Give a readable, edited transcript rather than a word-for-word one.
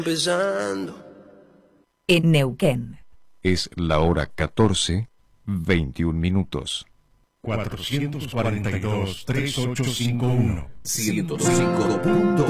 Empezando. En Neuquén. Es la hora 14:21. 442-3851. 105.1